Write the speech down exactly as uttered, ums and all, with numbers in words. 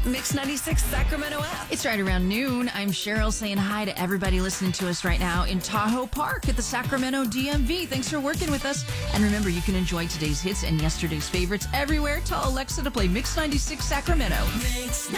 Mix ninety-six Sacramento app. It's right around noon. I'm Cheryl saying hi to everybody listening to us right now in Tahoe Park at the Sacramento D M V. Thanks for working with us. And remember, you can enjoy today's hits and yesterday's favorites everywhere. Tell Alexa to play Mix ninety-six Sacramento. Mix